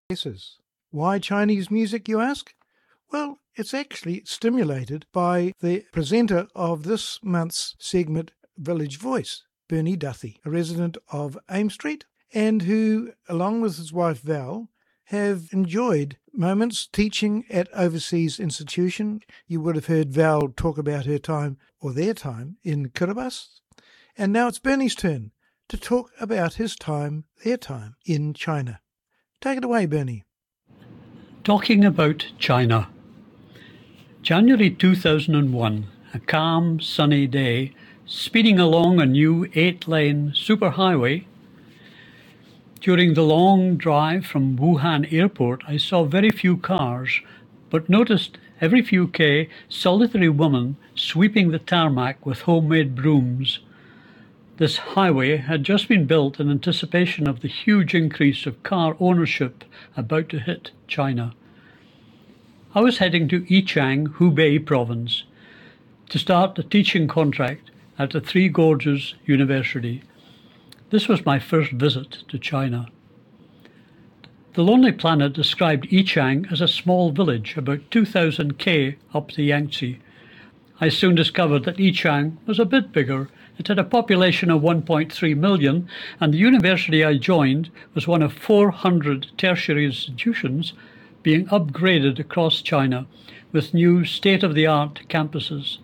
places. Why Chinese music, you ask? Well, it's actually stimulated by the presenter of this month's segment, Village Voice, Bernie Duthie, a resident of Ames Street, and who, along with his wife Val, have enjoyed moments teaching at overseas institution. You would have heard Val talk about her time, or their time, in Kiribati. And now it's Bernie's turn to talk about his time, their time, in China. Take it away, Bernie. Talking about China. January 2001, a calm, sunny day, speeding along a new 8-lane superhighway. During the long drive from Wuhan Airport, I saw very few cars, but noticed every few K solitary woman sweeping the tarmac with homemade brooms. This highway had just been built in anticipation of the huge increase of car ownership about to hit China. I was heading to Yichang, Hubei province, to start a teaching contract at the Three Gorges University. This was my first visit to China. The Lonely Planet described Yichang as a small village, about 2,000 K up the Yangtze. I soon discovered that Yichang was a bit bigger. It had a population of 1.3 million, and the university I joined was one of 400 tertiary institutions being upgraded across China with new state-of-the-art campuses.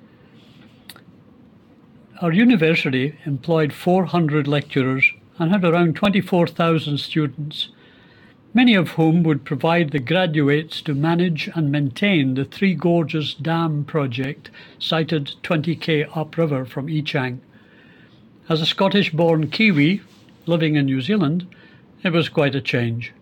Our university employed 400 lecturers and had around 24,000 students, many of whom would provide the graduates to manage and maintain the Three Gorges Dam project sited 20 K upriver from Yichang. As a Scottish-born Kiwi living in New Zealand, it was quite a change.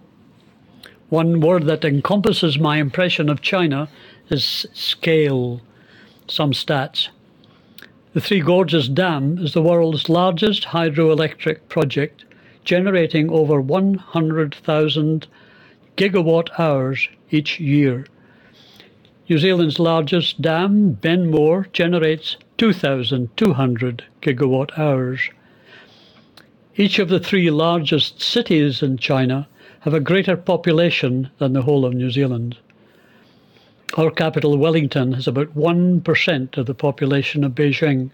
One word that encompasses my impression of China is scale. Some stats. The Three Gorges Dam is the world's largest hydroelectric project, generating over 100,000 gigawatt hours each year. New Zealand's largest dam, Benmore, generates 2,200 gigawatt hours. Each of the three largest cities in China have a greater population than the whole of New Zealand. Our capital, Wellington, has about 1% of the population of Beijing.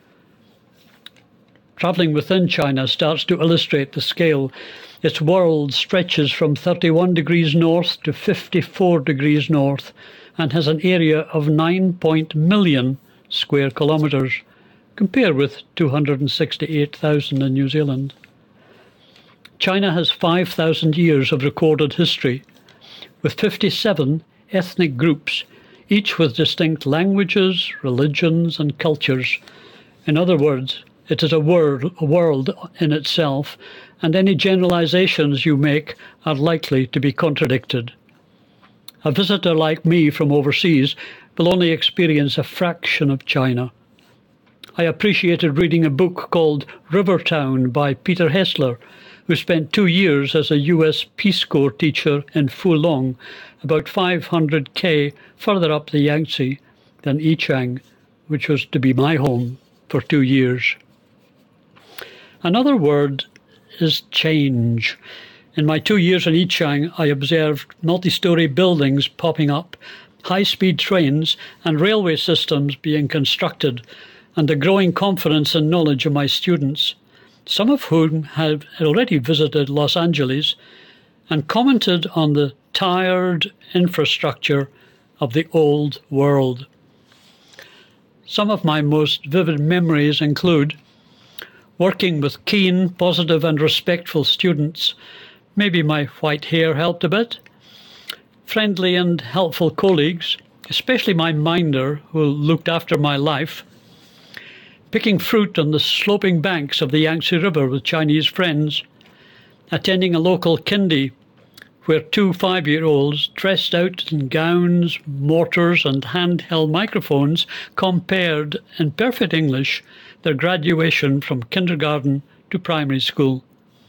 Travelling within China starts to illustrate the scale. Its world stretches from 31 degrees north to 54 degrees north and has an area of 9 million square kilometres, compared with 268,000 in New Zealand. China has 5,000 years of recorded history, with 57 ethnic groups, each with distinct languages, religions and cultures. In other words, it is a world in itself, and any generalizations you make are likely to be contradicted. A visitor like me from overseas will only experience a fraction of China. I appreciated reading a book called Rivertown by Peter Hessler, who spent 2 years as a US Peace Corps teacher in Fulong, about 500 K further up the Yangtze than Yichang, which was to be my home for 2 years. Another word is change. In my 2 years in Yichang, I observed multi-storey buildings popping up, high-speed trains and railway systems being constructed, and the growing confidence and knowledge of my students, some of whom have already visited Los Angeles and commented on the tired infrastructure of the old world. Some of my most vivid memories include working with keen, positive and respectful students. Maybe my white hair helped a bit. Friendly and helpful colleagues, especially my minder who looked after my life. Picking fruit on the sloping banks of the Yangtze River with Chinese friends. Attending a local kindy where 2 5-year-olds dressed out in gowns, mortars and handheld microphones compared in perfect English their graduation from kindergarten to primary school.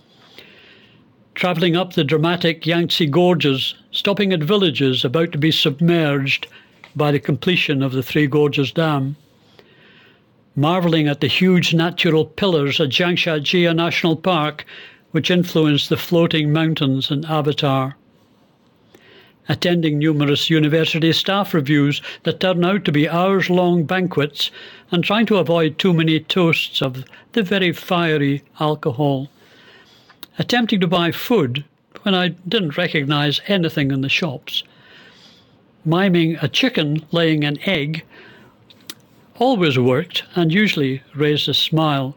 Travelling up the dramatic Yangtze Gorges, stopping at villages about to be submerged by the completion of the Three Gorges Dam. Marvelling at the huge natural pillars at Zhangshajie National Park, which influenced the floating mountains in Avatar. Attending numerous university staff reviews that turn out to be hours-long banquets and trying to avoid too many toasts of the very fiery alcohol. Attempting to buy food when I didn't recognise anything in the shops. Miming a chicken laying an egg always worked and usually raised a smile.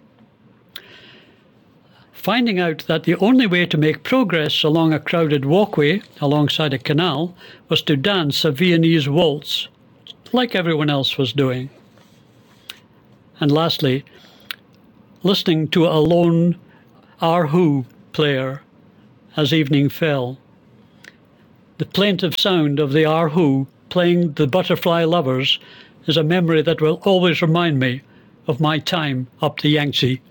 Finding out that the only way to make progress along a crowded walkway alongside a canal was to dance a Viennese waltz, like everyone else was doing. And lastly, listening to a lone erhu player as evening fell. The plaintive sound of the erhu playing the Butterfly Lovers is a memory that will always remind me of my time up the Yangtze.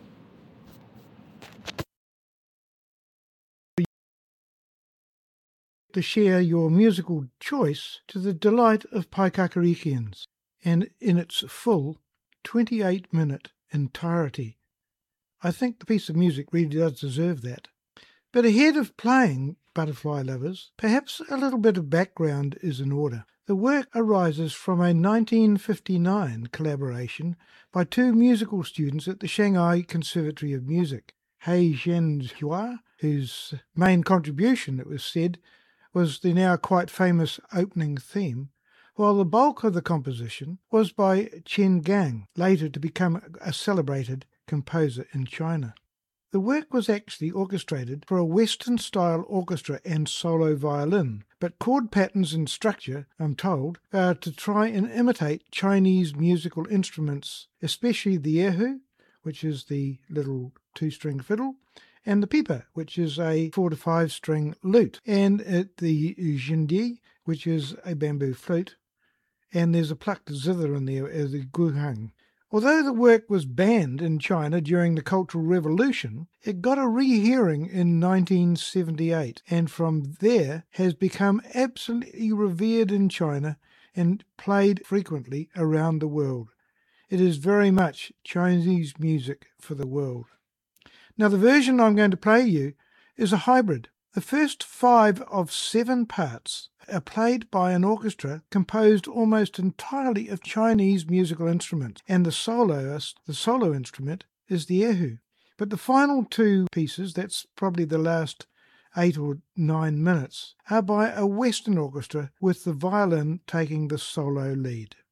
To share your musical choice to the delight of Paikakarikians, and in its full 28-minute entirety. I think the piece of music really does deserve that. But ahead of playing Butterfly Lovers, perhaps a little bit of background is in order. The work arises from a 1959 collaboration by two musical students at the Shanghai Conservatory of Music, Hei Zhenhua, whose main contribution, it was said, was the now quite famous opening theme, while the bulk of the composition was by Chen Gang, later to become a celebrated composer in China. The work was actually orchestrated for a Western-style orchestra and solo violin, but chord patterns and structure, I'm told, are to try and imitate Chinese musical instruments, especially the erhu, which is the little two-string fiddle, and the pipa, which is a 4 to 5 string lute, and the zhindi, which is a bamboo flute, and there's a plucked zither in there as the guhang. Although the work was banned in China during the Cultural Revolution, it got a rehearing in 1978, and from there has become absolutely revered in China and played frequently around the world. It is very much Chinese music for the world. Now, the version I'm going to play you is a hybrid. The first 5 of 7 parts are played by an orchestra composed almost entirely of Chinese musical instruments, and the solo instrument, is the erhu. But the final 2 pieces, that's probably the last 8 or 9 minutes, are by a Western orchestra with the violin taking the solo lead.